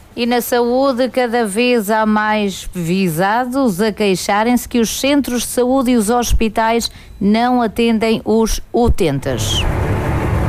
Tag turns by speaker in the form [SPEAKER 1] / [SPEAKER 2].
[SPEAKER 1] E na saúde, cada vez há mais visados a queixarem-se que os centros de saúde e os hospitais não atendem os utentes.